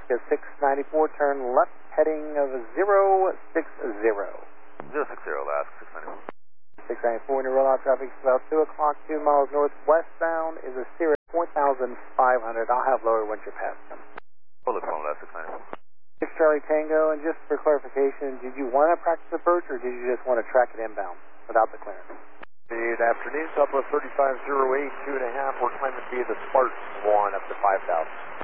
694, turn left, heading of 060. 060, Alaska 694. 694, and your rollout traffic is about 2 o'clock, 2 miles northwestbound is a Sierra 4,500. I'll have lower once you pass them. Bullet phone, Alaska 694. 6 Charlie Tango, and just for clarification, did you want to practice approach, or did you just want to track it inbound without the clearance? Good afternoon, Southwest 3508, 2.5. We're climbing via the Spartan 1 up to 5,000.